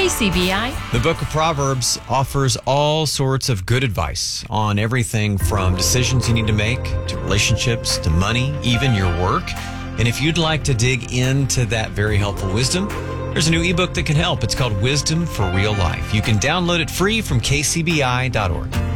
KCBI. The book of Proverbs offers all sorts of good advice on everything from decisions you need to make, to relationships, to money, even your work. And if you'd like to dig into that very helpful wisdom, there's a new ebook that can help. It's called Wisdom for Real Life. You can download it free from kcbi.org.